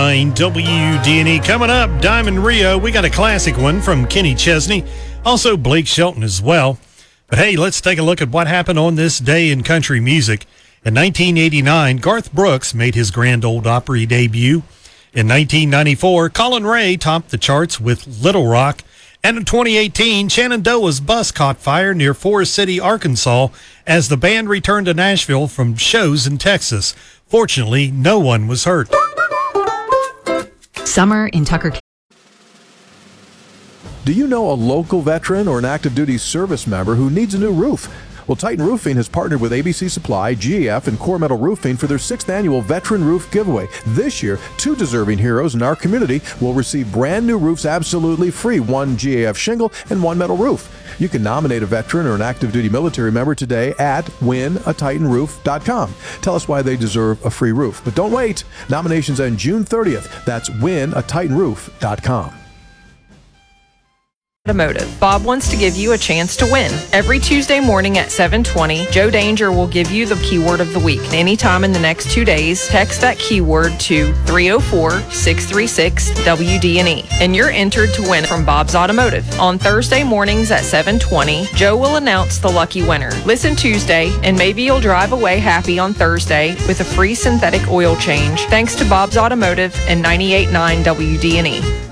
98.9 WDNE. Coming up, Diamond Rio. We got a classic one from Kenny Chesney. Also, Blake Shelton as well. But hey, let's take a look at what happened on this day in country music. In 1989, Garth Brooks made his Grand Ole Opry debut. In 1994, Colin Ray topped the charts with Little Rock. And in 2018, Shenandoah's bus caught fire near Forest City, Arkansas, as the band returned to Nashville from shows in Texas. Fortunately, no one was hurt. Summer in Tucker. Do you know a local veteran or an active duty service member who needs a new roof? Well, Titan Roofing has partnered with ABC Supply, GAF, and Core Metal Roofing for their 6th annual Veteran Roof Giveaway. This year, 2 deserving heroes in our community will receive brand new roofs absolutely free, 1 GAF shingle and 1 metal roof. You can nominate a veteran or an active duty military member today at winatitanroof.com. Tell us why they deserve a free roof. But don't wait. Nominations end June 30th. That's winatitanroof.com. Automotive. Bob wants to give you a chance to win. Every Tuesday morning at 7:20, Joe Danger will give you the keyword of the week. Anytime in the next 2 days, text that keyword to 304-636-WDNE, and you're entered to win from Bob's Automotive. On Thursday mornings at 7:20, Joe will announce the lucky winner. Listen Tuesday, and maybe you'll drive away happy on Thursday with a free synthetic oil change, thanks to Bob's Automotive and 98.9 WDNE.